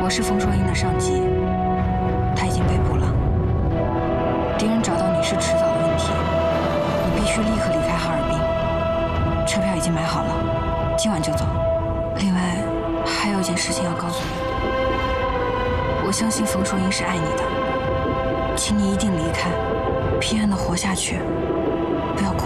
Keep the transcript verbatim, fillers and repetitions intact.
我是冯硕英的上级，他已经被捕了。敌人找到你是迟早的问题，你必须立刻离开哈尔滨。车票已经买好了，今晚就走。另外，还有一件事情要告诉你，我相信冯硕英是爱你的，请你一定离开，平安的活下去，不要哭。